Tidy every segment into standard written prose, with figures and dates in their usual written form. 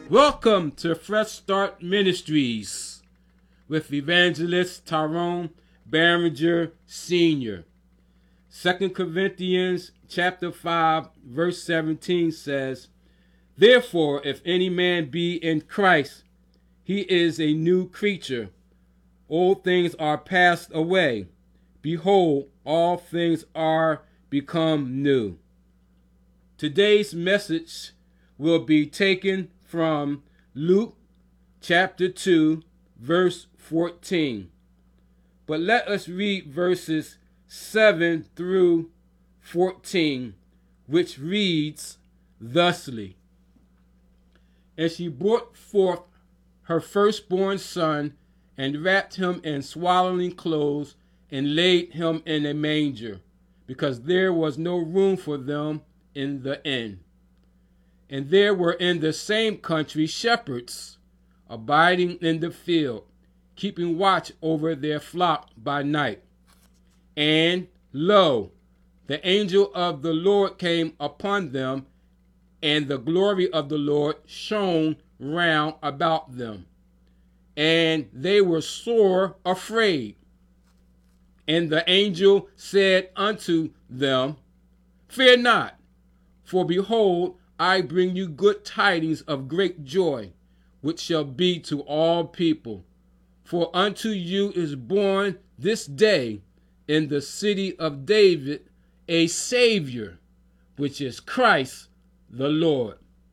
Welcome to Fresh Start Ministries with Evangelist Tyrone Barringer Sr. 2 Corinthians chapter 5 verse 17 says, "Therefore, if any man be in Christ, he is a new creature. Old things are passed away. Behold, all things are become new." Today's message will be taken from Luke chapter 2 verse 14. But let us read verses 7 through 14, which reads thusly. "And she brought forth her firstborn son, and wrapped him in swaddling clothes, and laid him in a manger, because there was no room for them in the inn. And there were in the same country shepherds abiding in the field, keeping watch over their flock by night. And lo, the angel of the Lord came upon them, and the glory of the Lord shone round about them. And they were sore afraid. And the angel said unto them, Fear not, for behold, I bring you good tidings of great joy, which shall be to all people. For unto you is born this day in the city of David a Savior, which is Christ the Lord.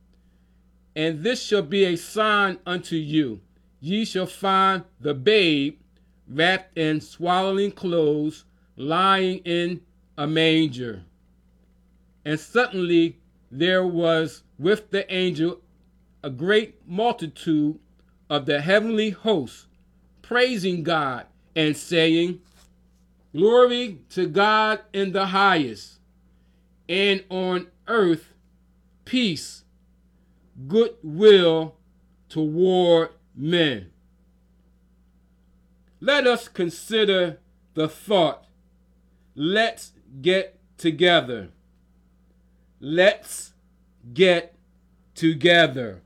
And this shall be a sign unto you. Ye shall find the babe wrapped in swaddling clothes, lying in a manger." And suddenly there was with the angel a great multitude of the heavenly hosts, praising God and saying, "Glory to God in the highest, and on earth peace, goodwill toward men." Let us consider the thought, let's get together. Let's get together.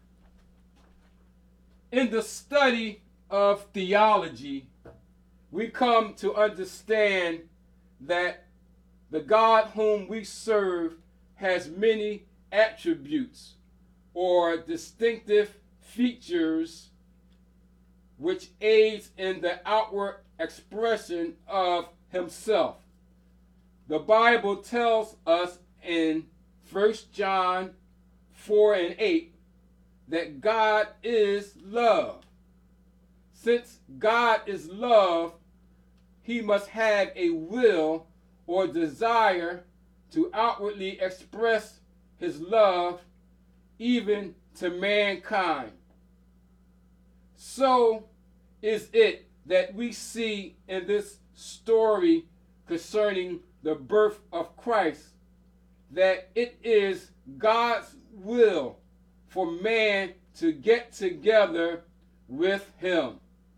In the study of theology, we come to understand that the God whom we serve has many attributes or distinctive features which aids in the outward expression of himself. The Bible tells us in 1 John 4 and 8 that God is love. Since God is love, he must have a will or desire to outwardly express his love even to mankind. So is it that we see in this story concerning the birth of Christ that it is God's will for man to get together with him.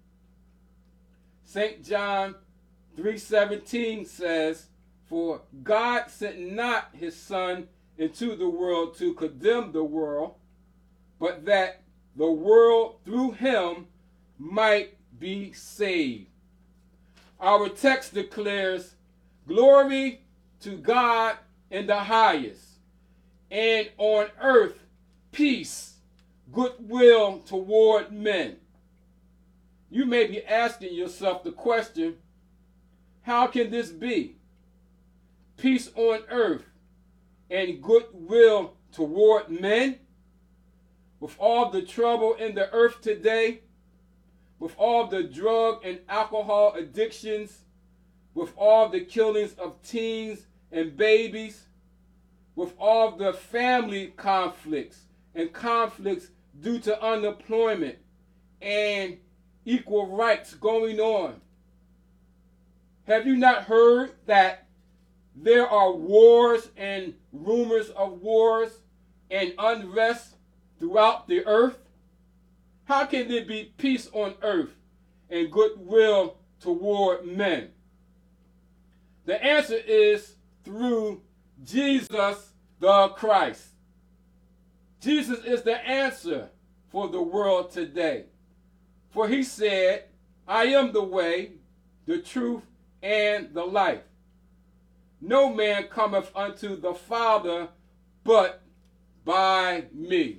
St. John 3:17 says, "For God sent not his Son into the world to condemn the world, but that the world through him might be saved." Our text declares, "Glory to God in the highest, and on earth peace, goodwill toward men." You may be asking yourself the question, how can this be? Peace on earth and goodwill toward men? With all the trouble in the earth today, with all the drug and alcohol addictions, with all the killings of teens and babies, with all the family conflicts and conflicts due to unemployment and equal rights going on. Have you not heard that there are wars and rumors of wars and unrest throughout the earth? How can there be peace on earth and goodwill toward men? The answer is through Jesus the Christ. Jesus is the answer for the world today. For he said, I am the way, the truth, and the life. No man cometh unto the Father but by me.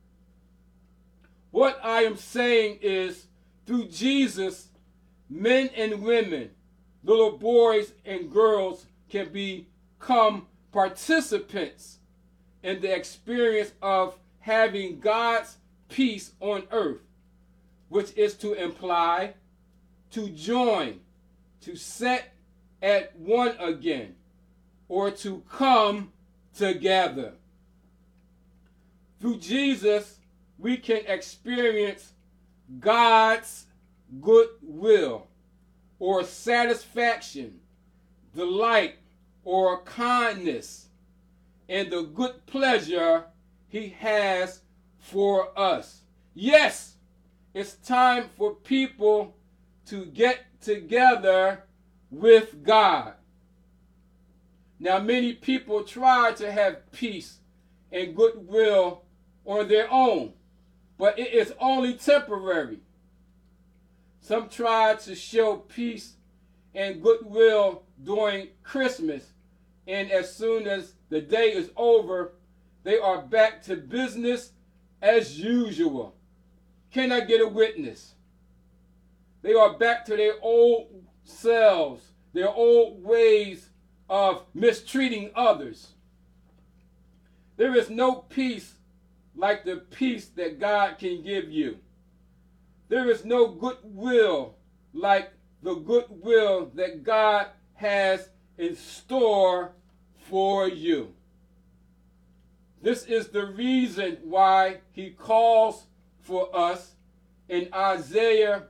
What I am saying is, through Jesus, men and women, little boys and girls can become participants in the experience of having God's peace on earth, which is to imply, to join, to set at one again, or to come together. Through Jesus, we can experience God's goodwill, or satisfaction, delight, or kindness, and the good pleasure he has for us. Yes, it's time for people to get together with God. Now, many people try to have peace and goodwill on their own, but it is only temporary. Some try to show peace and goodwill during Christmas, and as soon as the day is over, they are back to business as usual. Can I get a witness? They are back to their old selves, their old ways of mistreating others. There is no peace like the peace that God can give you. There is no goodwill like the goodwill that God has in store for you. This is the reason why he calls for us in Isaiah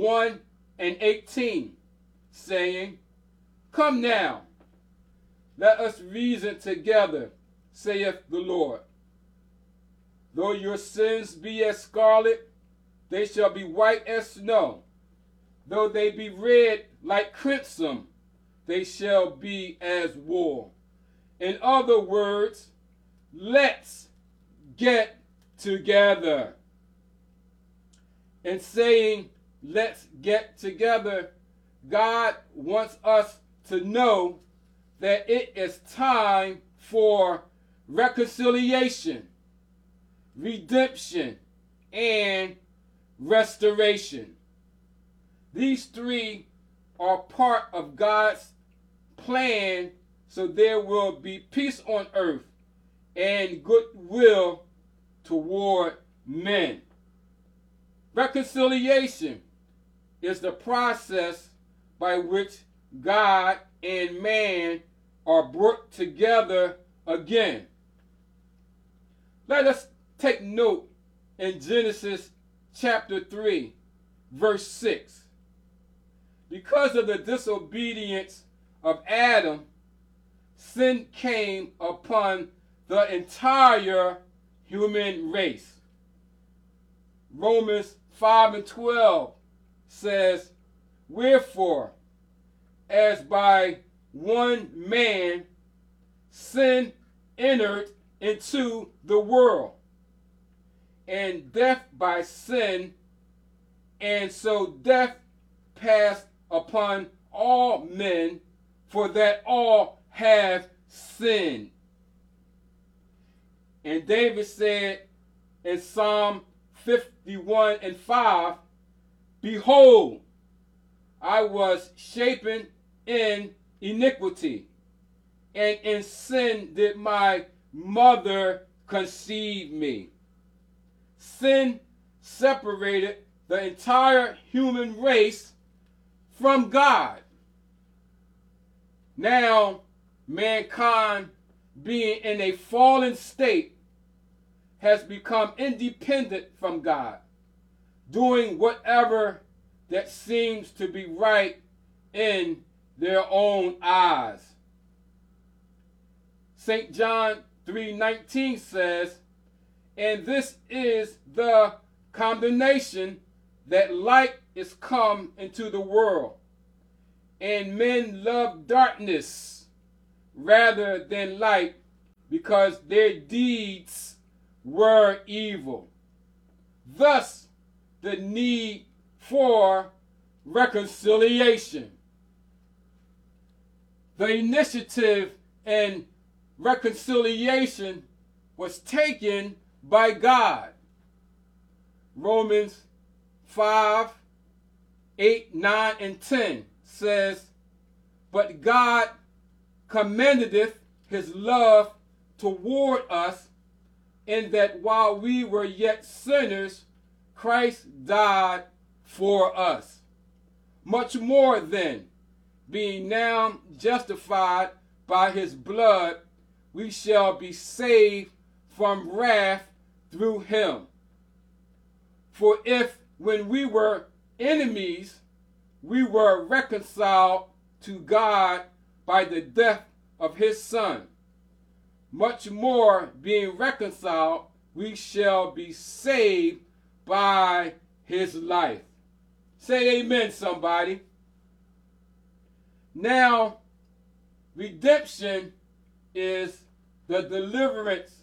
1:18, saying, Come now, let us reason together, saith the Lord. Though your sins be as scarlet, they shall be white as snow. Though they be red like crimson, they shall be as wool. In other words, let's get together. In saying, let's get together, God wants us to know that it is time for reconciliation, redemption, and restoration. These three are part of God's plan, so there will be peace on earth and goodwill toward men. Reconciliation is the process by which God and man are brought together again. Let us take note in Genesis chapter 3, verse 6. Because of the disobedience of Adam, sin came upon the entire human race. Romans 5:12 says, Wherefore, as by one man sin entered into the world, and death by sin, and so death passed upon all men, for that all have sinned. And David said in Psalm 51:5, Behold, I was shapen in iniquity, and in sin did my mother conceive me. Sin separated the entire human race from God. Now, mankind, being in a fallen state, has become independent from God, doing whatever that seems to be right in their own eyes. St. John 3:19 says, And this is the condemnation, that light is come into the world, and men love darkness rather than light, because their deeds were evil. Thus, the need for reconciliation. The initiative in reconciliation was taken by God. Romans 5, 8, 9, and 10 says, "But God commendeth his love toward us, in that while we were yet sinners, Christ died for us. Much more then, being now justified by his blood, we shall be saved from wrath through him. For if, when we were enemies, we were reconciled to God by the death of his Son, much more, being reconciled, we shall be saved by his life." Say amen, somebody. Now, redemption is the deliverance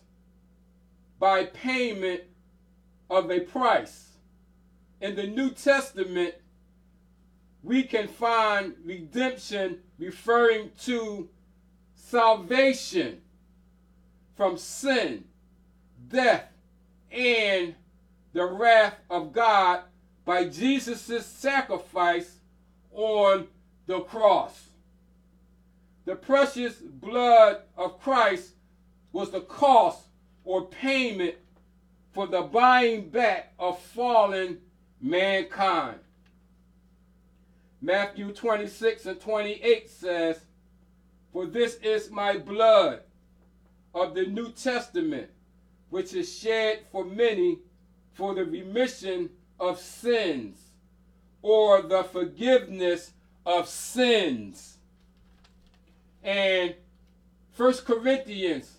by payment of a price. In the New Testament, we can find redemption referring to salvation from sin, death, and the wrath of God by Jesus' sacrifice on the cross. The precious blood of Christ was the cost or payment for the buying back of fallen mankind. Matthew 26 and 28 says, "For this is my blood of the New Testament, which is shed for many for the remission of sins," or the forgiveness of sins. And 1 Corinthians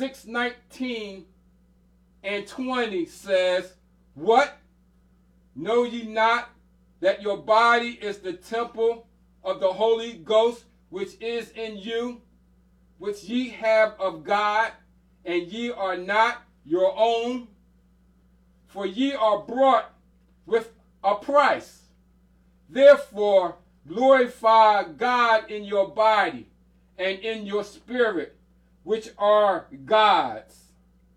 6:19 and 20 says, "What? Know ye not that your body is the temple of the Holy Ghost, which is in you, which ye have of God, and ye are not your own? For ye are bought with a price. Therefore glorify God in your body and in your spirit, which are God's."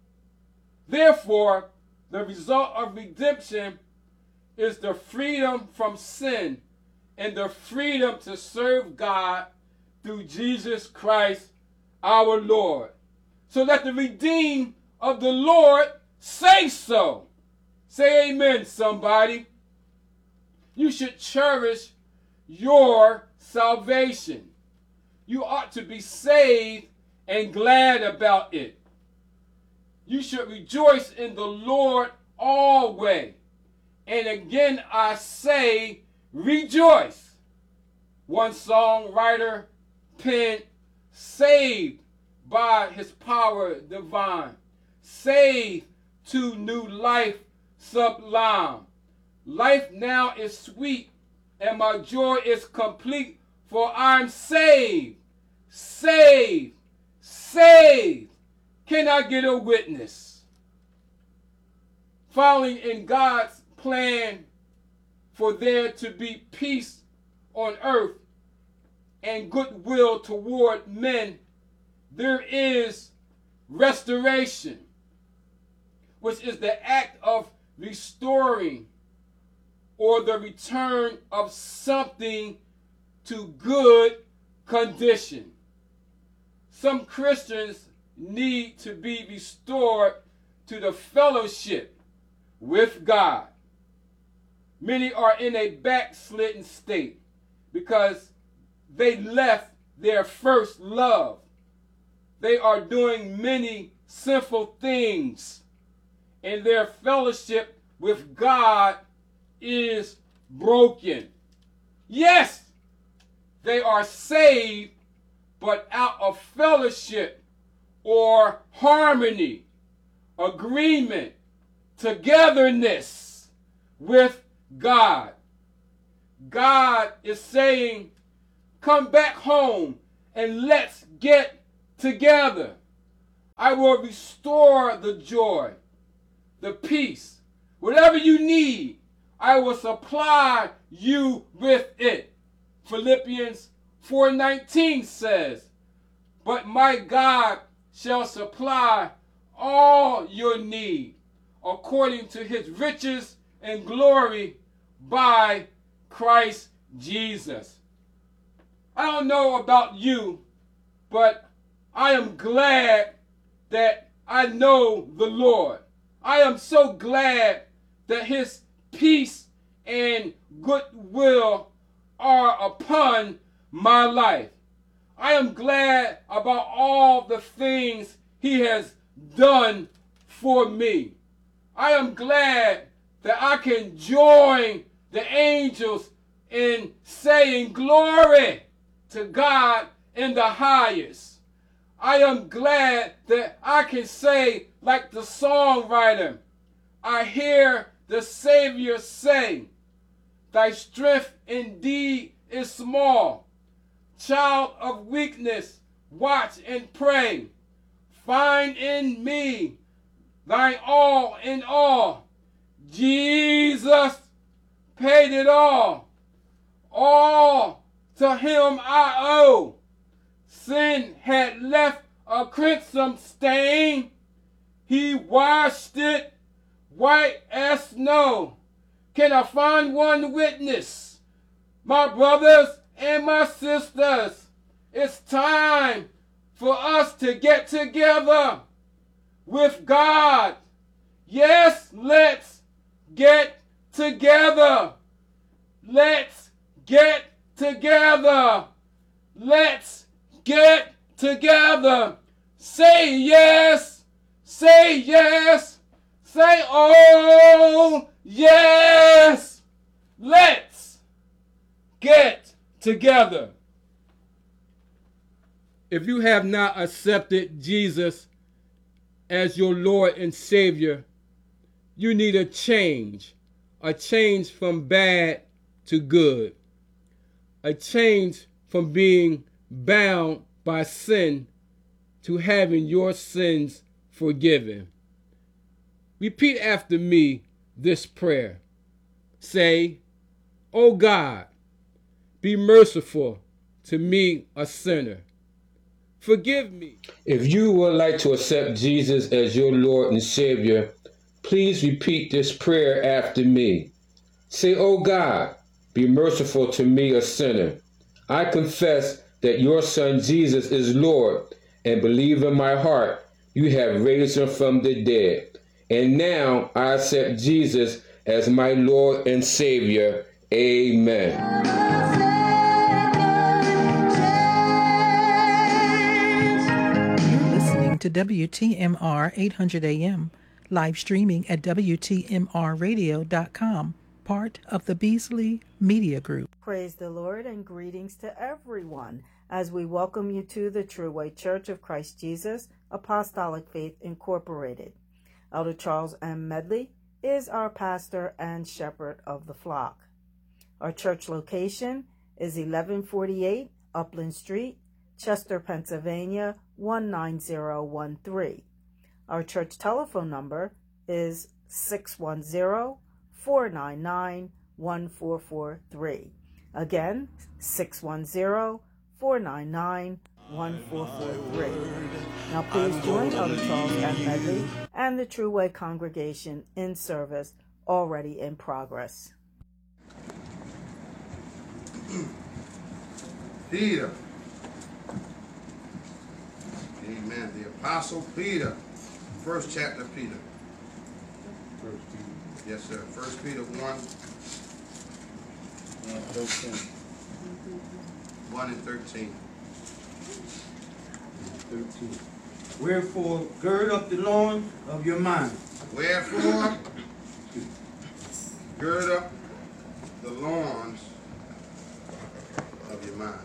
Therefore, the result of redemption is the freedom from sin and the freedom to serve God through Jesus Christ our Lord. So let the redeemed of the Lord say so. Say amen, somebody. You should cherish your salvation. You ought to be saved and glad about it. You should rejoice in the Lord always. And again I say, rejoice. One songwriter penned, "Saved by his power divine, saved to new life sublime. Life now is sweet, and my joy is complete, for I'm saved, saved, saved." Can I get a witness? Following in God's plan for there to be peace on earth and goodwill toward men, there is restoration, which is the act of restoring or the return of something to good condition. Some Christians need to be restored to the fellowship with God. Many are in a backslidden state because they left their first love. They are doing many sinful things, and their fellowship with God is broken. Yes, they are saved, but out of fellowship or harmony, agreement, togetherness with God. God is saying, come back home and let's get together. I will restore the joy, the peace, Whatever you need, I will supply you with it. Philippians 4:19 says, but my God shall supply all your need according to his riches and glory by Christ Jesus. I don't know about you, but I am glad that I know the Lord. I am so glad that his peace and goodwill are upon my life. I am glad about all the things he has done for me. I am glad that I can join the angels in saying glory to God in the highest. I am glad that I can say, like the songwriter, I hear the Savior say, thy strength indeed is small. Child of weakness, watch and pray. Find in me thine all in all. Jesus paid it all. All to him I owe. Sin had left a crimson stain. He washed it white as snow. Can I find one witness? My brothers and my sisters, it's time for us to get together with God. Yes, let's get together. Let's get together. Let's get together. Say yes. Say yes. Say oh yes. Let's get together. If you have not accepted Jesus as your Lord and Savior, you need a change from bad to good, a change from being bound by sin to having your sins forgiven. Repeat after me this prayer. Say, "O God, be merciful to me, a sinner. Forgive me." If you would like to accept Jesus as your Lord and Savior, please repeat this prayer after me. Say, "O God, be merciful to me, a sinner. I confess that your Son Jesus is Lord and believe in my heart you have raised him from the dead. And now I accept Jesus as my Lord and Savior. Amen." To WTMR 800 AM, live streaming at WTMRradio.com, part of the Beasley Media Group. Praise the Lord and greetings to everyone as we welcome you to the True Way Church of Christ Jesus, Apostolic Faith Incorporated. Elder Charles M. Medley is our pastor and shepherd of the flock. Our church location is 1148 Upland Street, Chester, Pennsylvania, 19013. Our church telephone number is 610-499-1443. Again, 610-499-1443. Now please join Elder Charles M. Medley and the True Way congregation in service already in progress. Peter. Amen. The Apostle Peter. First chapter of Peter. First Peter. Yes, sir. 1 Peter 1. 13. 1 and 13. 13. Wherefore, gird up the loins of your mind. Wherefore, gird up the loins of your mind.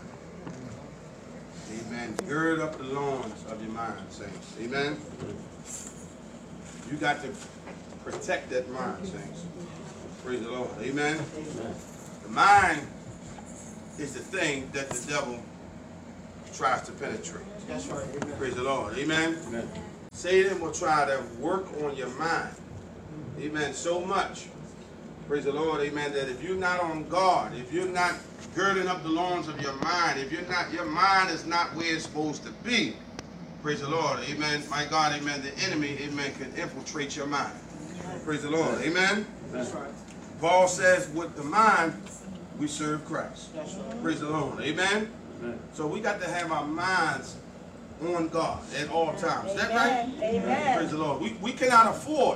Amen. Gird up the loins of your mind, saints. Amen. You got to protect that mind, saints. Praise the Lord. Amen. Amen. The mind is the thing that the devil tries to penetrate. That's right. Amen. Praise the Lord. Amen. Amen. Satan will try to work on your mind. amen, so much. Praise the Lord, amen, that if you're not on guard, if you're not girding up the loins of your mind, if you're not, your mind is not where it's supposed to be. Praise the Lord, amen. My God, amen, the enemy, amen, can infiltrate your mind. Praise the Lord, amen. That's right. Paul says, with the mind, we serve Christ. That's right. Praise the Lord, amen. Amen. So we got to have our minds on God at all times. Is that right? Amen. Praise the Lord. We cannot afford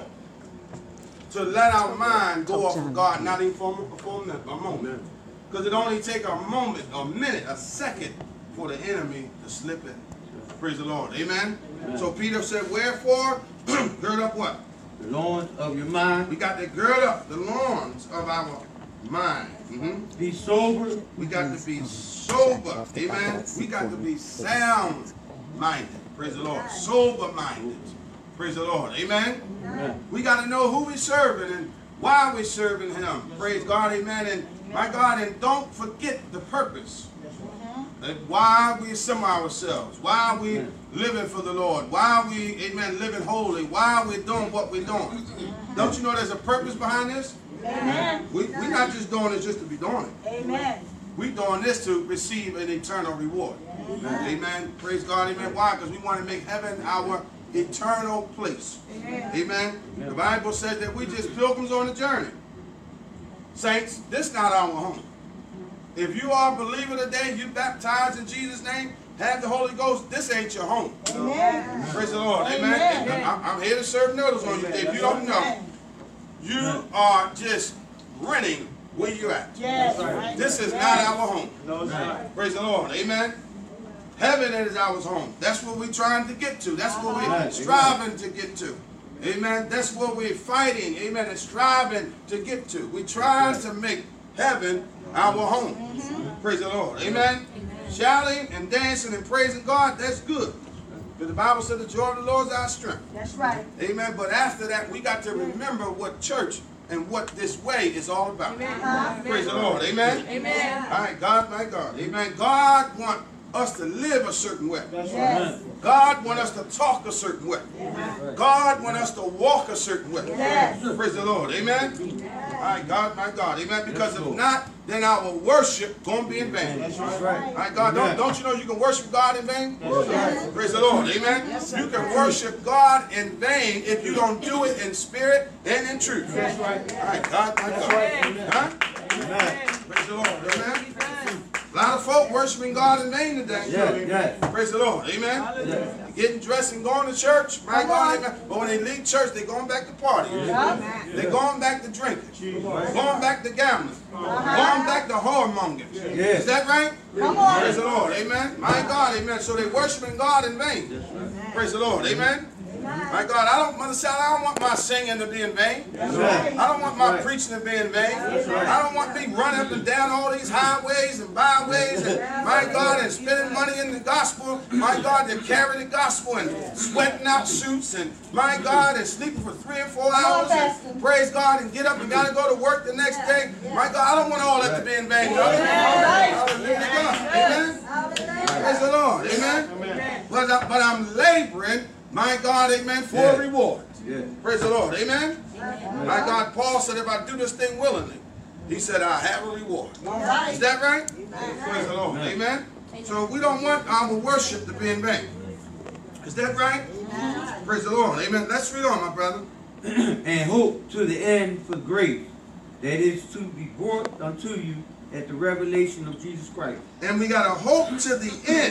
to let our mind go off of God, not even for a moment. Because it only takes a moment, a minute, a second for the enemy to slip in. Praise the Lord. Amen. So Peter said, wherefore, gird up what? The loins of your mind. We got to gird up the loins of our mind. Be sober. We got to be sober. Amen. We got to be sound-minded. Praise the Lord. Sober-minded. Praise the Lord. Amen. Amen. We got to know who we're serving and why we're serving him. Praise God. Amen. And my God, and don't forget the purpose. And why we assemble ourselves. Why we living for the Lord. Why we, amen, living holy. Why we doing what we're doing. Don't you know there's a purpose behind this? Amen. We're not just doing this just to be doing it. Amen. We're doing this to receive an eternal reward. Amen. Praise God. Amen. Why? Because we want to make heaven our eternal place. Amen. The Bible says that we just pilgrims on a journey. Saints, this is not our home. If you are a believer today, you baptized in Jesus' name, have the Holy Ghost, this ain't your home. Amen. Praise the Lord. Amen. Amen. I'm here to serve notice on you. If you don't know, you are just renting where you're at. Yes. This is not our home. No, it's not. Praise the Lord. Amen. Heaven is our home. That's what we're trying to get to. That's what we're striving to get to. Amen. That's what we're fighting. Amen. And striving to get to. We try to make heaven our home. Praise the Lord. Amen. Shouting and dancing and praising God, that's good. But the Bible said the joy of the Lord is our strength. That's right. Amen. But after that, we got to remember what church and what this way is all about. Amen. Praise the Lord. Amen. Amen. All right, God, my God. Amen. God wants us to live a certain way. Yes. God wants us to talk a certain way. God wants us to walk a certain way. Yes. Praise the Lord. Amen. All right, God, my God. Amen. Because if not, then our worship going to be in vain. That's All right. right, God, don't you know you can worship God in vain? Praise the Lord. Amen. You can worship God in vain if you don't do it in spirit and in truth. That's right. All right, God, my God. Huh? Amen. Praise the Lord. Amen. A lot of folk worshiping God in vain today. Yes. Praise the Lord. Amen. Getting dressed and going to church. My God. Amen. But when they leave church, they're going back to partying. They're going back to drinking. Going back to gambling. Going back to whoremongering. Is that right? Come on. Praise the Lord. Amen. My God. Amen. So they're worshiping God in vain. Praise the Lord. Amen. My God, I don't want my singing to be in vain. I don't want my preaching to be in vain. I don't want me running up and down all these highways and byways and, my God, and spending money in the gospel. My God, to carry the gospel and sweating out suits and, my God, and sleeping for 3 or 4 hours and praise God and get up and got to go to work the next day. My God, I don't want all that to be in vain. Hallelujah. Amen. Praise the Lord. Amen. But I'm laboring, my God, amen, for a reward. Praise the Lord. Amen. My God, Paul said, if I do this thing willingly, he said, I have a reward. Is that right? Praise the Lord. Amen. So we don't want our worship to be in vain. Is that right? Praise the Lord. Amen. Let's read on, my brother. And hope to the end for grace that is to be brought unto you at the revelation of Jesus Christ. And we got to hope to the end.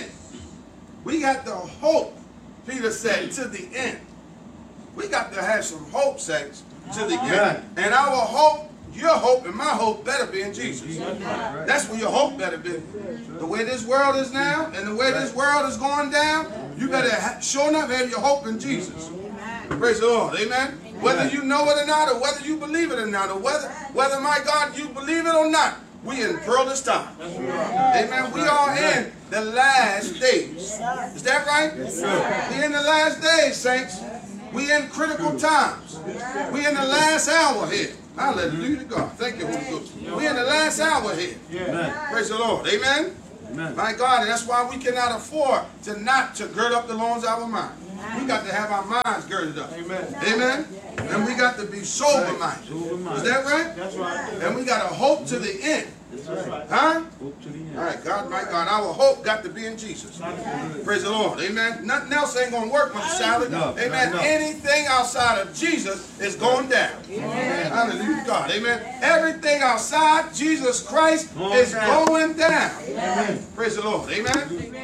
We got to hope, Peter said, to the end. We got to have some hope, saints, to the end. And our hope, your hope and my hope better be in Jesus. That's where your hope better be. The way this world is now and the way this world is going down, you better sure enough have your hope in Jesus. Praise the Lord. Amen. Whether you know it or not, or whether you believe it or not, or whether my God, you believe it or not, we in perilous time. Amen. We are in the last days. Is that right? We in the last days, saints. We in critical times. We in the last hour here. Hallelujah to God. Thank you, Holy Ghost. We in the last hour here. Praise the Lord. Amen. My God, and that's why we cannot afford to gird up the loins of our mind. We got to have our minds girded up. Amen. Amen. And we got to be sober-minded. Is that right? That's right. And we got to hope to the end. That's right. Huh? Hope to the end. All right, God, my God, our hope got to be in Jesus. Praise the Lord. Amen. Nothing else ain't going to work, Mr. Salad. No, Amen. no. Anything outside of Jesus is going down. Amen. Hallelujah, God. Amen. Everything outside Jesus Christ is going down. Amen. Praise the Lord. Amen.